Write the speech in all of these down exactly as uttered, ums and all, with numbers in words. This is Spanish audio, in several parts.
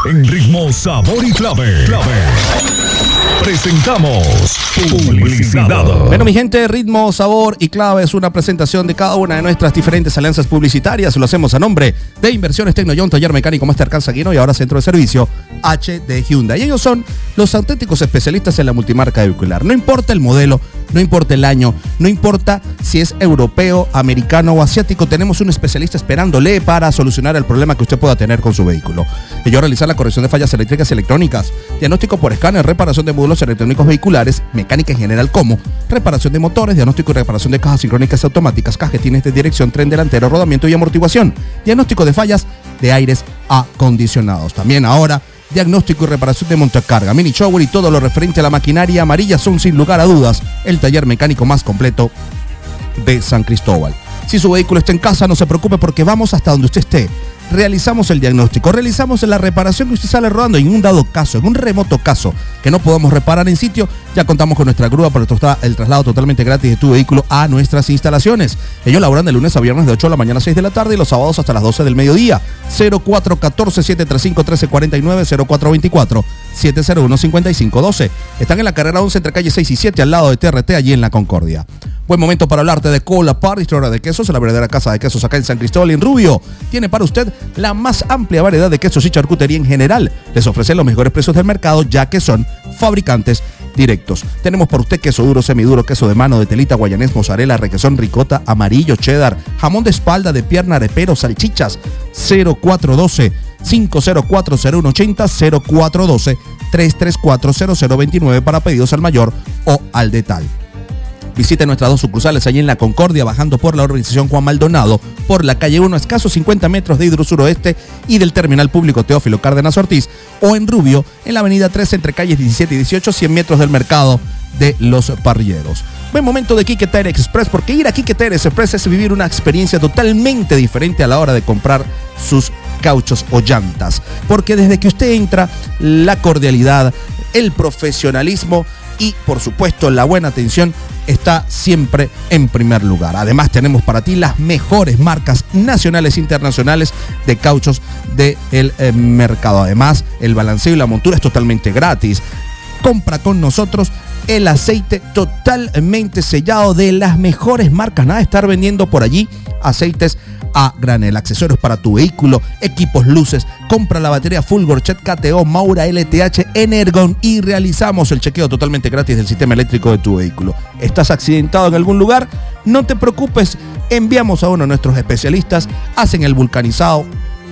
En ritmo, sabor y clave. Clave. Presentamos publicidad. Bueno, mi gente, Ritmo, Sabor y Clave es una presentación de cada una de nuestras diferentes alianzas publicitarias. Lo hacemos a nombre de Inversiones Tecnoyon, Taller Mecánico Master Cansaguino y ahora Centro de Servicio H D Hyundai. Y ellos son los auténticos especialistas en la multimarca vehicular. No importa el modelo, no importa el año, no importa si es europeo, americano o asiático, tenemos un especialista esperándole para solucionar el problema que usted pueda tener con su vehículo. Ellos realizan la corrección de fallas eléctricas y electrónicas, diagnóstico por escáner, reparación de módulos electrónicos vehiculares, mecánica en general como reparación de motores, diagnóstico y reparación de cajas sincrónicas automáticas, cajetines de dirección, tren delantero, rodamiento y amortiguación, diagnóstico de fallas de aires acondicionados. También ahora diagnóstico y reparación de montacarga, mini shower y todo lo referente a la maquinaria amarilla son sin lugar a dudas el taller mecánico más completo de San Cristóbal. Si su vehículo está en casa, no se preocupe porque vamos hasta donde usted esté. Realizamos el diagnóstico, realizamos la reparación que usted sale rodando. En un dado caso, en un remoto caso que no podamos reparar en sitio, ya contamos con nuestra grúa para el traslado totalmente gratis de tu vehículo a nuestras instalaciones. Ellos laboran de lunes a viernes de ocho de la mañana a seis de la tarde y los sábados hasta las doce del mediodía. cero cuatro uno cuatro, siete tres cinco, uno tres cuatro nueve, cero cuatro dos cuatro, siete cero uno, cinco cinco uno dos. Están en la carrera once entre calle seis y siete al lado de T R T, allí en La Concordia. Buen momento para hablarte de Cola Party, historia de quesos, la verdadera casa de quesos acá en San Cristóbal y en Rubio. Tiene para usted la más amplia variedad de quesos y charcutería en general. Les ofrece los mejores precios del mercado ya que son fabricantes directos. Tenemos para usted queso duro, semiduro, queso de mano, de telita, guayanés, mozzarella, requesón, ricota, amarillo, cheddar, jamón de espalda, de pierna, arepero, salchichas. Cero cuatro uno dos, cinco cero cuatro, cero uno ocho cero, cero cuatro uno dos, tres tres cuatro, cero cero dos nueve para pedidos al mayor o al detal. Visite nuestras dos sucursales allí en La Concordia, bajando por la urbanización Juan Maldonado, por la calle uno, a escasos cincuenta metros de Hidrosuroeste y del Terminal Público Teófilo Cárdenas Ortiz, o en Rubio, en la avenida trece, entre calles diecisiete y dieciocho, cien metros del mercado de Los Parrilleros. Buen momento de Quique Tire Express, porque ir a Quique Tire Express es vivir una experiencia totalmente diferente a la hora de comprar sus cauchos o llantas, porque desde que usted entra, la cordialidad, el profesionalismo y, por supuesto, la buena atención está siempre en primer lugar. Además, tenemos para ti las mejores marcas nacionales e internacionales de cauchos del eh, mercado. Además, el balanceo y la montura es totalmente gratis. Compra con nosotros el aceite totalmente sellado de las mejores marcas. Nada de estar vendiendo por allí aceites a granel, accesorios para tu vehículo, equipos, luces. Compra la batería Fulgor-Chet K T O, Maura L T H, Energon y realizamos el chequeo totalmente gratis del sistema eléctrico de tu vehículo. ¿Estás accidentado en algún lugar? No te preocupes, enviamos a uno de nuestros especialistas, hacen el vulcanizado,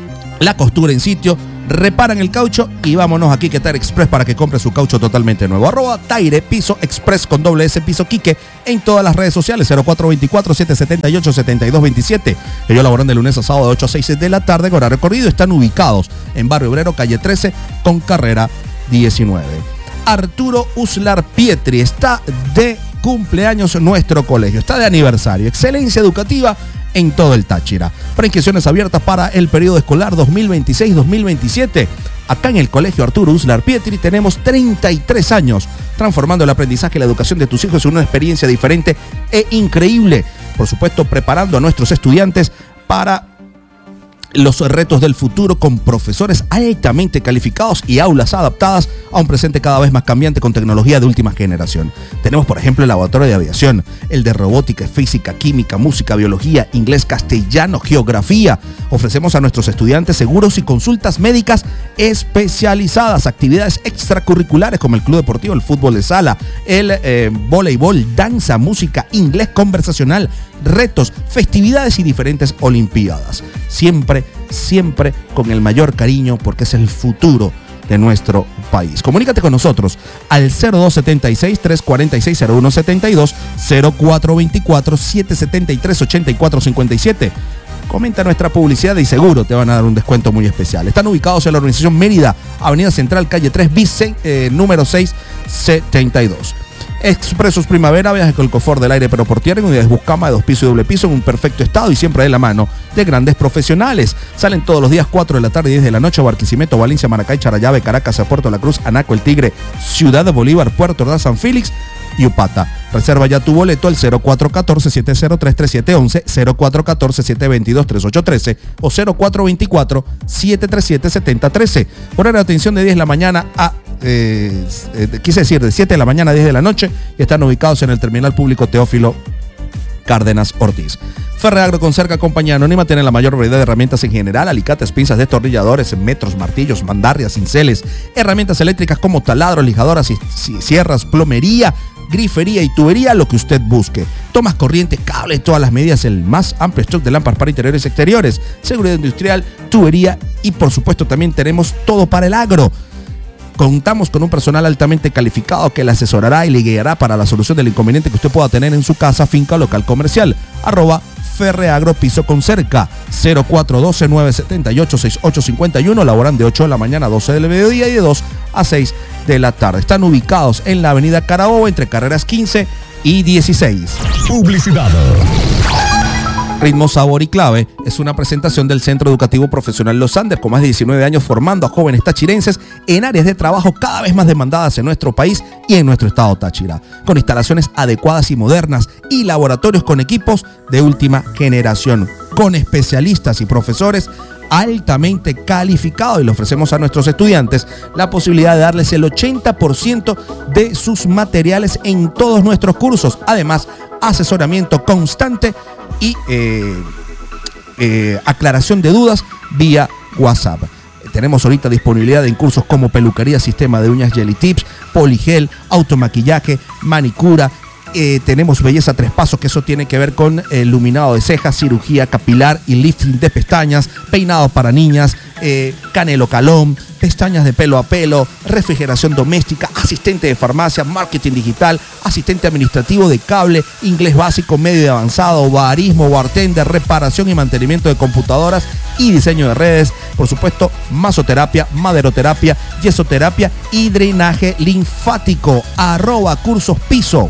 la costura en sitio, reparan el caucho y vámonos a Quique Tire Express para que compre su caucho totalmente nuevo. Arroba Tire Piso Express con doble S Piso Quique en todas las redes sociales. Cero cuatro dos cuatro, siete siete ocho, siete dos dos siete. Ellos laboran de lunes a sábado de ocho a seis de la tarde con horario recorrido. Están ubicados en Barrio Obrero, calle trece con carrera diecinueve. Arturo Uslar Pietri está de cumpleaños nuestro colegio. Está de aniversario. Excelencia educativa en todo el Táchira. Preinscripciones abiertas para el periodo escolar dos mil veintiséis dos mil veintisiete. Acá en el Colegio Arturo Uslar Pietri tenemos treinta y tres años transformando el aprendizaje y la educación de tus hijos en una experiencia diferente e increíble. Por supuesto, preparando a nuestros estudiantes para los retos del futuro con profesores altamente calificados y aulas adaptadas a un presente cada vez más cambiante con tecnología de última generación. Tenemos, por ejemplo, el laboratorio de aviación, el de robótica, física, química, música, biología, inglés, castellano, geografía. Ofrecemos a nuestros estudiantes seguros y consultas médicas especializadas, actividades extracurriculares como el club deportivo, el fútbol de sala, el eh, voleibol, danza, música, inglés conversacional, retos, festividades y diferentes olimpiadas. Siempre, siempre con el mayor cariño porque es el futuro de nuestro país. Comunícate con nosotros al cero dos siete seis, tres cuatro seis, cero uno siete dos, cero cuatro dos cuatro, siete siete tres, ocho cuatro cinco siete. Comenta nuestra publicidad y seguro te van a dar un descuento muy especial. Están ubicados en la organización Mérida, Avenida Central, calle tres, bis, eh, número seis setenta y dos. Expresos Primavera, viajes con el confort del aire pero por tierra, en unidades Buscama de dos pisos y doble piso en un perfecto estado y siempre de la mano de grandes profesionales. Salen todos los días cuatro de la tarde y diez de la noche a Barquisimeto, Valencia, Maracay, Charallave, Caracas, a Puerto La Cruz, Anaco, El Tigre, Ciudad de Bolívar, Puerto Ordaz, San Félix y Upata. Reserva ya tu boleto al cero cuatro uno cuatro, siete cero tres, tres siete uno uno, cero cuatro uno cuatro, siete dos dos, tres ocho uno tres o cero cuatro dos cuatro, siete tres siete, siete cero uno tres. Poner atención de diez de la mañana a, eh, eh, quise decir, de siete de la mañana a diez de la noche, y están ubicados en el Terminal Público Teófilo Cárdenas Ortiz. Ferreagro con Cerca Compañía Anónima tiene la mayor variedad de herramientas en general: alicates, pinzas, destornilladores, metros, martillos, mandarrias, cinceles, herramientas eléctricas como taladros, lijadoras, sierras, plomería, grifería y tubería, lo que usted busque. Tomas corriente, cable, todas las medidas, el más amplio stock de lámparas para interiores y exteriores, seguridad industrial, tubería y por supuesto también tenemos todo para el agro. Contamos con un personal altamente calificado que le asesorará y le guiará para la solución del inconveniente que usted pueda tener en su casa, finca o local comercial. Arroba Ferreagro Piso con Cerca, cero cuatro uno dos, nueve siete ocho, seis ocho cinco uno, laboran de ocho de la mañana a doce del mediodía y de dos a seis de la tarde. Están ubicados en la avenida Carabobo entre carreras quince y dieciséis. Publicidad. Ritmo, Sabor y Clave es una presentación del Centro Educativo Profesional Los Andes, con más de diecinueve años formando a jóvenes tachirenses en áreas de trabajo cada vez más demandadas en nuestro país y en nuestro estado Táchira, con instalaciones adecuadas y modernas y laboratorios con equipos de última generación, con especialistas y profesores altamente calificados, y le ofrecemos a nuestros estudiantes la posibilidad de darles el ochenta por ciento de sus materiales en todos nuestros cursos. Además, asesoramiento constante y eh, eh, aclaración de dudas vía WhatsApp. Tenemos ahorita disponibilidad en cursos como peluquería, sistema de uñas Jelly Tips, poligel, automaquillaje, manicura. Eh, tenemos belleza tres pasos, que eso tiene que ver con eh, iluminado de cejas, cirugía capilar y lifting de pestañas, peinado para niñas, eh, canelo calón, pestañas de pelo a pelo, refrigeración doméstica, asistente de farmacia, marketing digital, asistente administrativo de cable, inglés básico, medio y avanzado, barismo, bartender, reparación y mantenimiento de computadoras y diseño de redes. Por supuesto, masoterapia, maderoterapia, yesoterapia y drenaje linfático. Arroba Cursos Piso.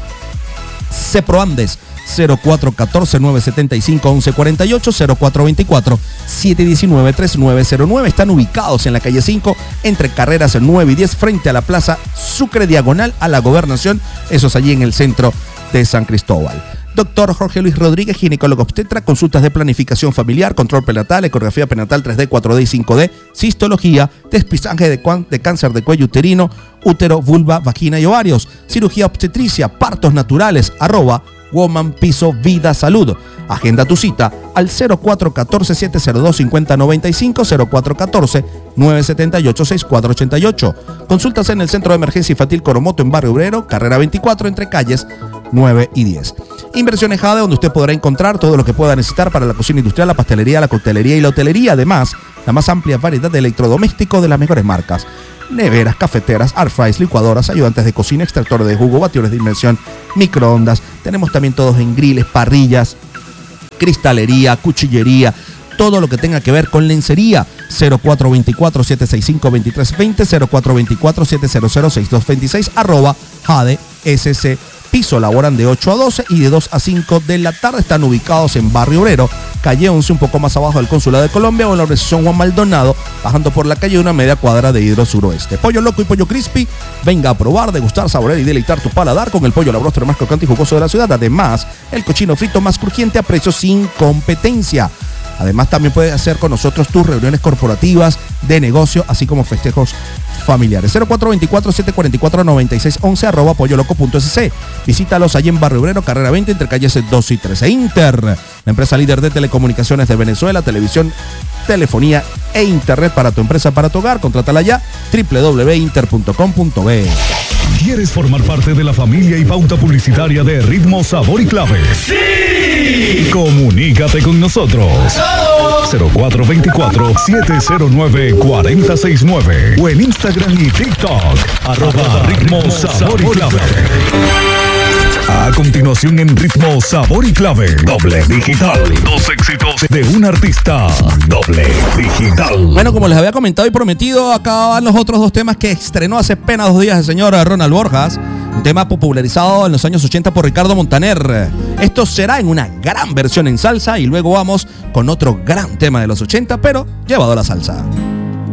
Ceproandes, cero cuatro uno cuatro, nueve siete cinco, once cuarenta y ocho, cero cuatro dos cuatro, siete uno nueve, tres nueve cero nueve. Están ubicados en la calle cinco, entre carreras nueve y diez, frente a la Plaza Sucre, diagonal a la Gobernación. Eso es allí en el centro de San Cristóbal. Doctor Jorge Luis Rodríguez, ginecólogo obstetra, consultas de planificación familiar, control prenatal, ecografía prenatal tres D, cuatro D y cinco D, cistología, despistaje de, de cáncer de cuello uterino, útero, vulva, vagina y ovarios, cirugía obstetricia, partos naturales, arroba Woman Piso Vida Salud. Agenda tu cita al cero cuatro uno cuatro, siete cero dos, cinco cero nueve cinco, cero cuatro uno cuatro, nueve siete ocho, seis cuatro ocho ocho. Consultas en el Centro de Emergencia Infantil Coromoto en Barrio Obrero, carrera veinticuatro, entre calles nueve y diez. Inversiones Jade, donde usted podrá encontrar todo lo que pueda necesitar para la cocina industrial, la pastelería, la coctelería y la hotelería. Además, la más amplia variedad de electrodomésticos de las mejores marcas: neveras, cafeteras, air fryers, licuadoras, ayudantes de cocina, extractores de jugo, batidores de inmersión, microondas. Tenemos también todos en griles, parrillas, cristalería, cuchillería, todo lo que tenga que ver con lencería. Cero cuatro dos cuatro, siete seis cinco, dos tres dos cero, cero cuatro dos cuatro, siete cero cero, seis dos dos seis, arroba Jade S C Piso. Laboran de ocho a doce y de dos a cinco de la tarde. Están ubicados en Barrio Obrero, calle once, un poco más abajo del Consulado de Colombia, o en la organización Juan Maldonado, bajando por la calle una media cuadra de Hidro Suroeste. Pollo Loco y Pollo Crispy, venga a probar, degustar, saborear y deleitar tu paladar con el pollo labrostre más crocante y jugoso de la ciudad. Además, el cochino frito más crujiente a precios sin competencia. Además, también puedes hacer con nosotros tus reuniones corporativas, de negocio, así como festejos familiares. cero cuatro dos cuatro, siete cuatro cuatro, nueve seis uno uno, arroba polloloco punto es ce. Visítalos allí en Barrio Obrero, carrera veinte, entre calles dos y trece. Inter, la empresa líder de telecomunicaciones de Venezuela, televisión, telefonía e internet para tu empresa, para tu hogar. Contrátala ya, doble u doble u doble u punto inter punto com punto be. ¿Quieres formar parte de la familia y pauta publicitaria de Ritmo, Sabor y Clave? ¡Sí! Comunícate con nosotros. cero cuatro dos cuatro, siete cero nueve, cuatro cero seis nueve o en Instagram y TikTok, arroba Ritmo, Sabor y Clave. A continuación en Ritmo, Sabor y Clave, doble digital. Dos éxitos de un artista, doble digital. Bueno, como les había comentado y prometido, acá van los otros dos temas que estrenó hace apenas dos días el señor Ronald Borjas. Un tema popularizado en los años ochenta por Ricardo Montaner. Esto será en una gran versión en salsa, y luego vamos con otro gran tema de los ochenta, pero llevado a la salsa.